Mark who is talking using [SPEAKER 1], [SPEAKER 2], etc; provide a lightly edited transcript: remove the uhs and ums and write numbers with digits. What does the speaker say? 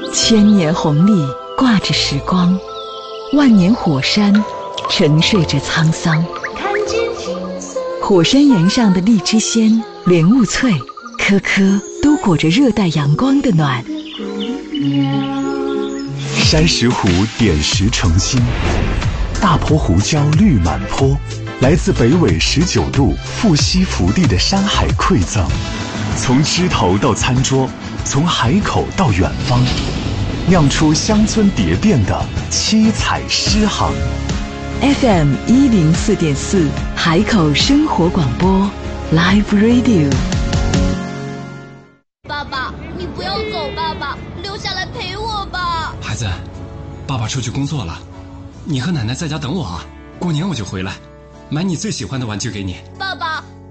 [SPEAKER 1] 千年红历挂着时光，万年火山沉睡着沧桑。
[SPEAKER 2] 看见金色
[SPEAKER 1] 火山岩上的荔枝鲜、莲雾脆，颗颗都裹着热带阳光的暖。
[SPEAKER 3] 山石湖点石成新，大坡胡椒绿满坡，来自北纬19度富硒福地的山海馈赠，从枝头到餐桌，从海口到远方，酿出乡村蝶变的七彩诗行。
[SPEAKER 1] FM 104.4海口生活广播 Live Radio。
[SPEAKER 4] 爸爸，你不要走，爸爸，留下来陪我吧。
[SPEAKER 5] 孩子，爸爸出去工作了，你和奶奶在家等我啊，过年我就回来，买你最喜欢的玩具给你。
[SPEAKER 4] 爸爸，